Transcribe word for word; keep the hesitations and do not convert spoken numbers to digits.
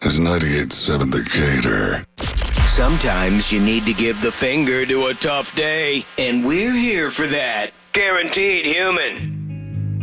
is ninety-eight point seven The Gator. Sometimes you need to give the finger to a tough day, and we're here for that. Guaranteed Human.